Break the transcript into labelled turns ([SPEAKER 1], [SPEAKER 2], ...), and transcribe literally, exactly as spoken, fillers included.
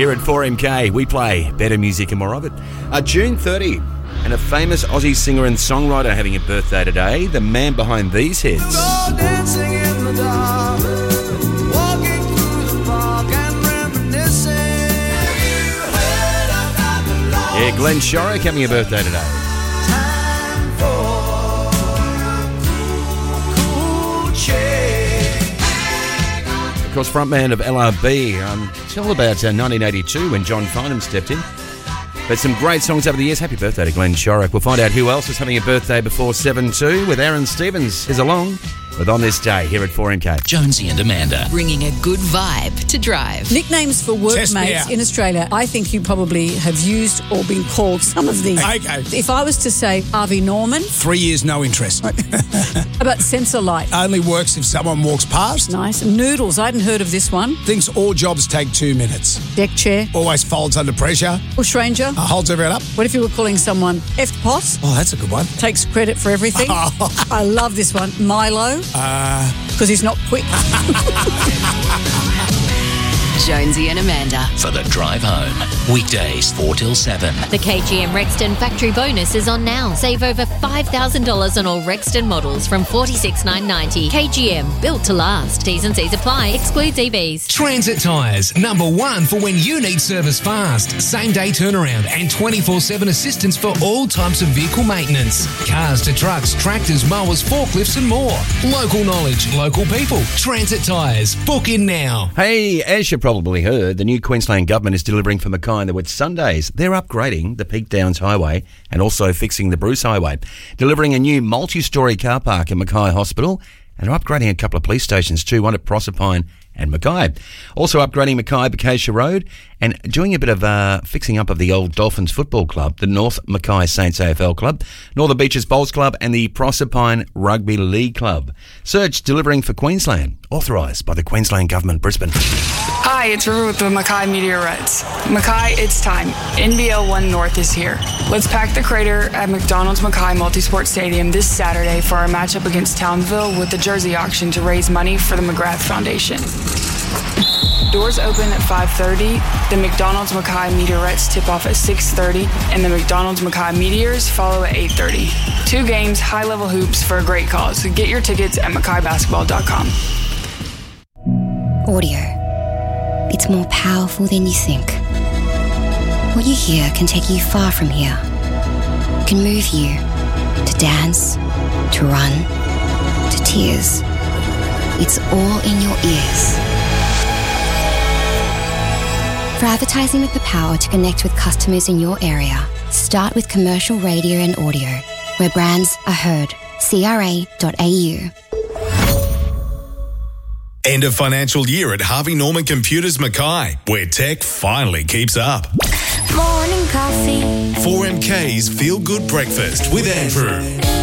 [SPEAKER 1] Here at four M K, we play better music and more of it. Uh, June thirtieth, and a famous Aussie singer and songwriter having a birthday today, the man behind these hits.
[SPEAKER 2] Dancing in the dark, walking through the park and reminiscing.
[SPEAKER 1] Yeah, Glenn Shorrock having a birthday today.
[SPEAKER 2] Time for a cool change.
[SPEAKER 1] Of course, frontman of L R B, um, till about uh, nineteen eighty-two when John Farnham stepped in. But some great songs over the years. Happy birthday to Glenn Shorrock. We'll find out who else is having a birthday before seven two with Aaron Stevens is along with On This Day here at four M K.
[SPEAKER 3] Jonesy and Amanda.
[SPEAKER 4] Bringing a good vibe to drive.
[SPEAKER 5] Nicknames for
[SPEAKER 6] Test me
[SPEAKER 5] workmates
[SPEAKER 6] out.
[SPEAKER 5] in Australia. I think you probably have used or been called some of these.
[SPEAKER 6] Okay.
[SPEAKER 5] If I was to say Harvey Norman,
[SPEAKER 6] Three years, no interest.
[SPEAKER 5] how about Sensor Light?
[SPEAKER 6] Only works if someone walks past.
[SPEAKER 5] Nice. Noodles. I hadn't heard of this one.
[SPEAKER 6] Thinks all jobs take two minutes.
[SPEAKER 5] Deck chair.
[SPEAKER 6] Always folds under pressure.
[SPEAKER 5] Bush Ranger.
[SPEAKER 6] Uh, holds everyone up.
[SPEAKER 5] What if you were calling someone F P O S?
[SPEAKER 6] Oh, that's a good one.
[SPEAKER 5] Takes credit for everything. I love this one. Milo.
[SPEAKER 6] Uh,
[SPEAKER 5] Because he's not quick.
[SPEAKER 4] Jonesy and Amanda.
[SPEAKER 3] For the drive home. Weekdays four till seven.
[SPEAKER 7] The K G M Rexton factory bonus is on now. Save over five thousand dollars on all Rexton models from forty-six thousand nine hundred ninety dollars. K G M, built to last. T's and C's apply. Excludes E Vs.
[SPEAKER 8] Transit Tyres, number one for when you need service fast. Same day turnaround and twenty-four seven assistance for all types of vehicle maintenance. Cars to trucks, tractors, mowers, forklifts and more. Local knowledge, local people. Transit Tyres. Book in now.
[SPEAKER 1] Hey, as you probably heard, the new Queensland government is delivering for Mackay and the Whitsundays. They're upgrading the Peak Downs Highway and also fixing the Bruce Highway, delivering a new multi-storey car park at Mackay Hospital, and are upgrading a couple of police stations too, one at Proserpine and Mackay. Also upgrading Mackay Bacacia Road and doing a bit of uh, fixing up of the old Dolphins Football Club, the North Mackay Saints A F L Club, Northern Beaches Bowls Club and the Proserpine Rugby League Club. Search delivering for Queensland, authorised by the Queensland Government, Brisbane.
[SPEAKER 9] Hi, it's River with the Mackay Meteorites. Mackay, it's time. N B L one North is here. Let's pack the crater at McDonald's Mackay Multisport Stadium this Saturday for our matchup against Townsville with the jersey auction to raise money for the McGrath Foundation. Doors open at five thirty. The McDonald's Mackay Meteorites tip off at six thirty, and the McDonald's Mackay Meteors follow at eight thirty. Two games, high-level hoops for a great cause. Get your tickets at mackay basketball dot com.
[SPEAKER 10] Audio. It's more powerful than you think. What you hear can take you far from here. Can move you to dance, to run, to tears. It's all in your ears. For advertising with the power to connect with customers in your area, start with commercial radio and audio, where brands are heard. C R A dot A U.
[SPEAKER 11] End of financial year at Harvey Norman Computers Mackay, where tech finally keeps up.
[SPEAKER 2] Morning coffee.
[SPEAKER 11] four M K's Feel Good Breakfast with Andrew.